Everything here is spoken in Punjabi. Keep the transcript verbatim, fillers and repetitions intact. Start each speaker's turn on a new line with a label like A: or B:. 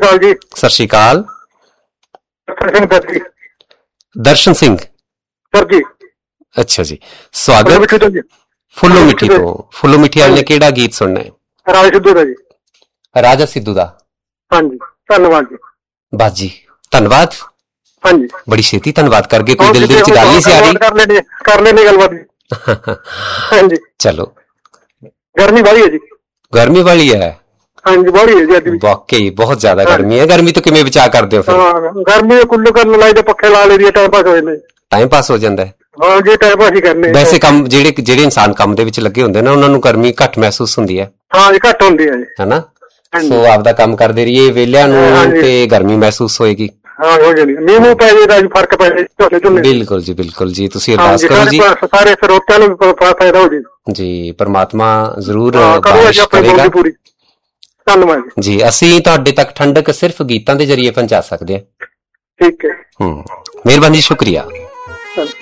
A: ਸ਼੍ਰੀ ਅਕਾਲ ਜੀ।
B: ਸਤਿ ਸ਼੍ਰੀ ਅਕਾਲ।
A: ਦਰਸ਼ਨ ਸਰ ਜੀ।
B: ਦਰਸ਼ਨ ਸਿੰਘ
A: ਸਰ ਜੀ।
B: ਅੱਛਾ ਜੀ,
A: ਫੁੱਲੋ
B: ਸਵਾਗਤ।
A: ਮਿੱਠੀ ਤੋਂ ਜੀ।
B: ਫੁੱਲੋ ਮਿੱਠੀ ਤੋਂ। ਫੁੱਲੋ ਮਿੱਠੀ ਵਾਲੇ ਨੇ ਕਿਹੜਾ ਗੀਤ ਸੁਣਨਾ ਹੈ?
A: ਰਾਜ ਸਿੱਧੂ ਦਾ ਜੀ।
B: ਰਾਜਾ ਸਿੱਧੂ ਦਾ।
A: ਹਾਂਜੀ, ਧੰਨਵਾਦ ਜੀ।
B: ਬਸ ਜੀ, ਧੰਨਵਾਦ।
A: ਹਾਂਜੀ,
B: ਬੜੀ ਛੇਤੀ ਧੰਨਵਾਦ ਕਰ ਗਏ, ਕੋਈ
A: ਹੋਰ
B: ਦਿਲ ਦੇ
A: ਕਿਤੇ
B: ਵਿੱਚ ਗੱਲ ਨਹੀਂ ਸੀ ਆ ਰਹੀ।
A: ਕਰ ਲੈਣੀ ਕਰ ਲੈਣੀ ਗੱਲਬਾਤ ਜੀ। ਹਾਂਜੀ,
B: ਚਲੋ,
A: ਗਰਮੀ ਵਾਲੀ ਹੈ ਜੀ।
B: ਗਰਮੀ ਵਾਲੀ ਹੈ।
A: ਹਾਂਜੀ, ਵਾਲੀ ਹੈ ਜੀ ਅੱਜ ਵੀ।
B: ਵਾਕਈ ਬਹੁਤ ਜ਼ਿਆਦਾ ਗਰਮੀ ਹੈ। ਗਰਮੀ ਤੋਂ ਕਿਵੇਂ ਬਚਾਅ ਕਰਦੇ ਹੋ ਫਿਰ?
A: ਹਾਂ, ਗਰਮੀ ਦੇ ਕੁੱਲੂ ਕਰਨ ਲਾਈ ਦੇ ਪੱਖੇ ਲਾ ਲਈ ਦੀ, ਟਾਈਮ ਪਾਸ ਹੋ ਜਾਂਦਾ।
B: ਟਾਈਮ ਪਾਸ ਹੋ ਜਾਂਦਾ ਹੈ।
A: ਹਾਂ ਜੀ, ਟਾਈਮ ਪਾਸ ਹੀ ਕਰਨੇ।
B: ਵੈਸੇ ਕੰਮ ਜਿਹੜੇ ਜਿਹੜੇ ਇਨਸਾਨ ਕੰਮ ਦੇ ਵਿੱਚ ਲੱਗੇ ਹੁੰਦੇ ਨੇ ਉਹਨਾਂ ਨੂੰ ਗਰਮੀ ਘੱਟ ਮਹਿਸੂਸ ਹੁੰਦੀ ਹੈ।
A: ਹਾਂ ਜੀ, ਘੱਟ ਹੁੰਦੀ ਹੈ ਜੀ।
B: ਹਨਾ, ਸੋ ਆਪਦਾ ਕੰਮ ਕਰਦੇ ਰਹੀਏ ਵਿਹਲਿਆਂ ਨੂੰ ਤੇ ਗਰਮੀ ਮਹਿਸੂਸ ਹੋਏਗੀ।
A: ਹਾਂ, ਹੋ ਜਾਣੀ। ਮੀਂਹ ਮੂੰਹ ਪੈ ਜੇ ਤਾਂ ਫਰਕ ਪੈ ਜੇ ਝੋਨੇ ਝੋਨੇ।
B: ਬਿਲਕੁਲ ਜੀ, ਬਿਲਕੁਲ ਜੀ। ਤੁਸੀਂ ਅਰਦਾਸ ਕਰੋ ਜੀ,
A: ਸਾਰੇ ਸਰੋਤਿਆਂ ਨੂੰ ਵੀ ਫਾਇਦਾ ਹੋ ਜੇ
B: ਜੀ। ਪਰਮਾਤਮਾ ਜ਼ਰੂਰ
A: ਕਰੇਗਾ
B: ਬਾਰਿਸ਼ ਕਰੇਗਾ।
A: ਪੂਰੀ। ਧੰਨਵਾਦ
B: ਜੀ। ਅਸੀਂ ਤੁਹਾਡੇ ਤੱਕ ਠੰਡਕ ਸਿਰਫ ਗੀਤਾਂ ਦੇ ਜ਼ਰੀਏ ਪਹੁੰਚਾ ਸਕਦੇ ਹਾਂ।
A: ਠੀਕ ਹੈ।
B: ਹੂੰ, ਮਿਹਰਬਾਨੀ, ਸ਼ੁਕਰੀਆ।